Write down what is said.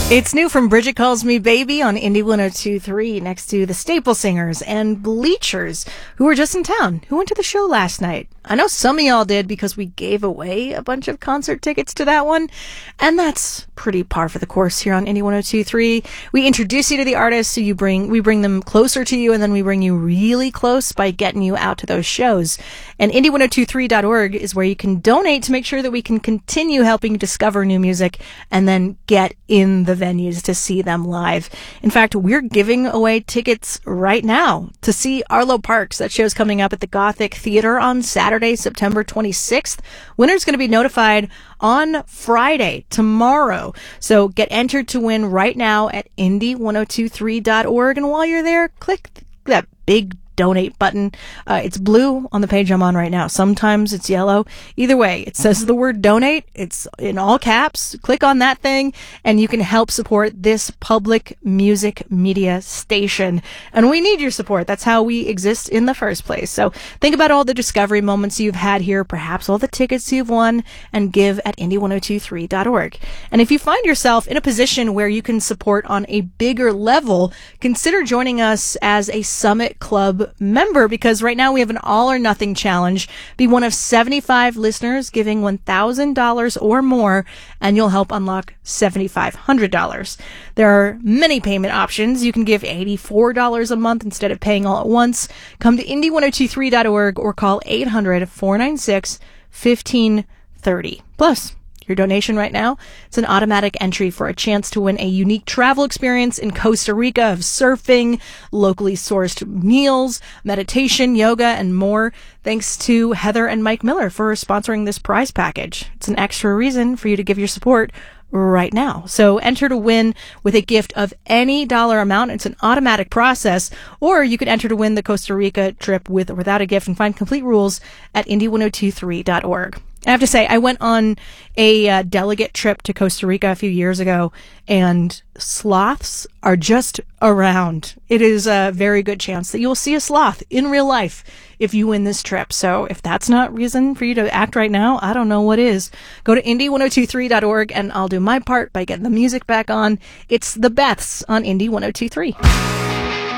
It's new from Bridget Calls Me Baby on Indie 102.3 next to the Staple Singers and Bleachers, who were just in town, who went to the show last night. I know some of y'all did because we gave away a bunch of concert tickets to that one, and that's pretty par for the course here on Indie 102.3. We introduce you to the artists, so we bring them closer to you, and then we bring you really close by getting you out to those shows. And indie1023.org is where you can donate to make sure that we can continue helping discover new music and then get in the venues to see them live. In fact, we're giving away tickets right now to see Arlo Parks. That show's coming up at the Gothic Theater on Saturday, September 26th. Winner's going to be notified on Friday, tomorrow. So get entered to win right now at indie1023.org. And while you're there, click that big donate button. It's blue on the page I'm on right now. Sometimes it's yellow. Either way, it says the word donate. It's in all caps. Click on that thing and you can help support this public music media station. And we need your support. That's how we exist in the first place. So think about all the discovery moments you've had here, perhaps all the tickets you've won, and give at indie1023.org. And if you find yourself in a position where you can support on a bigger level, consider joining us as a Summit Club member, because right now we have an all or nothing challenge. Be one of 75 listeners giving $1,000 or more, and you'll help unlock $7,500. There are many payment options. You can give $84 a month instead of paying all at once. Come to indie1023.org or call 800-496-1530. Plus, your donation right now, it's an automatic entry for a chance to win a unique travel experience in Costa Rica of surfing, locally sourced meals, meditation, yoga, and more. Thanks to Heather and Mike Miller for sponsoring this prize package. It's an extra reason for you to give your support right now. So enter to win with a gift of any dollar amount. It's an automatic process. Or you could enter to win the Costa Rica trip with or without a gift, and find complete rules at indie1023.org. I have to say, I went on a delegate trip to Costa Rica a few years ago, and sloths are just around. It is a very good chance that you will see a sloth in real life if you win this trip. So if that's not reason for you to act right now, I don't know what is. Go to indie1023.org and I'll do my part by getting the music back on. It's the Beths on Indie 1023.